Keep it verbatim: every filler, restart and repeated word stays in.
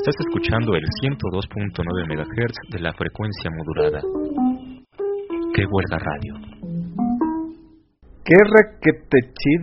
Estás escuchando el ciento dos punto nueve megahertz de la frecuencia modulada. ¡Qué huelga radio! ¡Qué requete chido!